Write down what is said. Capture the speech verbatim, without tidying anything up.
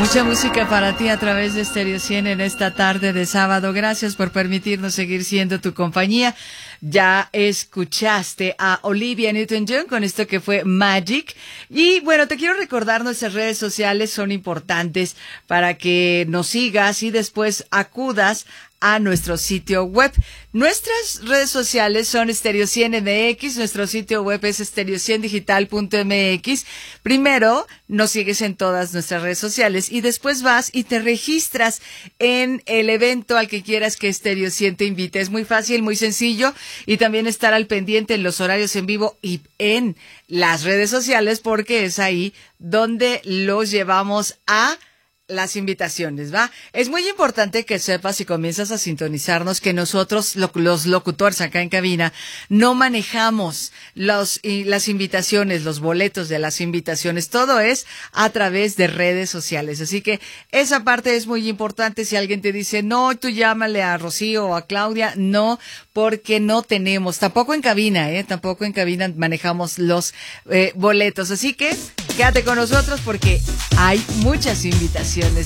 Mucha música para ti a través de Stereo cien en esta tarde de sábado. Gracias por permitirnos seguir siendo tu compañía. Ya escuchaste a Olivia Newton-John con esto que fue Magic. Y bueno, te quiero recordar, nuestras redes sociales son importantes para que nos sigas y después acudas a nuestro sitio web. Nuestras redes sociales son Stereo cien M X, nuestro sitio web es stereo cien digital punto m x. Primero, nos sigues en todas nuestras redes sociales y después vas y te registras en el evento al que quieras que Stereo cien te invite. Es muy fácil, muy sencillo, y también estar al pendiente en los horarios en vivo y en las redes sociales, porque es ahí donde los llevamos a las invitaciones, ¿va? Es muy importante que sepas, si comienzas a sintonizarnos, que nosotros, lo, los locutores acá en cabina, no manejamos los, y las invitaciones, los boletos de las invitaciones. Todo es a través de redes sociales. Así que esa parte es muy importante. Si alguien te dice, no, tú llámale a Rocío o a Claudia, no, porque no tenemos, tampoco en cabina, ¿eh? Tampoco en cabina manejamos los eh, boletos. Así que quédate con nosotros porque hay muchas invitaciones.